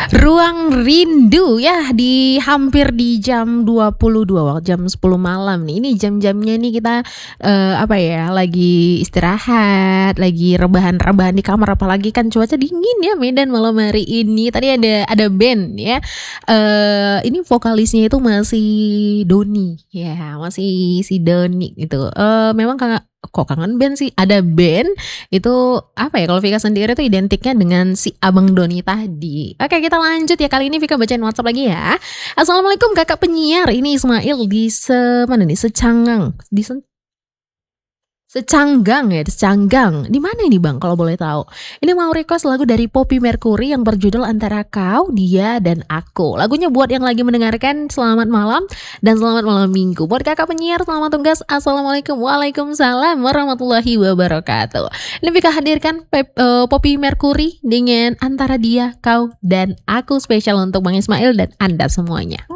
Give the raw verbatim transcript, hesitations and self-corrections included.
Ruang Rindu ya di hampir di jam dua puluh dua waktu jam sepuluh malam nih. Ini jam-jamnya nih kita, eee, apa ya, lagi istirahat, lagi rebahan-rebahan di kamar, apalagi kan cuaca dingin ya Medan malam hari ini. Tadi ada ada band ya, eee, ini vokalisnya itu masih Doni, ya masih si Doni gitu, eee, memang Kakak kok kangen band sih, ada band itu apa ya, kalau Vika sendiri tuh identiknya dengan si Abang Doni tadi. Oke kita lanjut ya, kali ini Vika bacain WhatsApp lagi ya. Assalamualaikum Kakak penyiar, ini Ismail di se mana nih, Secanggang, di sen Secanggang ya, Secanggang. Di mana ini Bang kalau boleh tahu? Ini mau request lagu dari Poppy Mercury yang berjudul Antara Kau, Dia, dan Aku. Lagunya buat yang lagi mendengarkan selamat malam dan selamat malam minggu. Buat Kakak penyiar selamat tugas. Assalamualaikum, waalaikumsalam warahmatullahi wabarakatuh. Ini Vika hadirkan Pep, uh, Poppy Mercury dengan Antara Dia, Kau, dan Aku spesial untuk Bang Ismail dan Anda semuanya.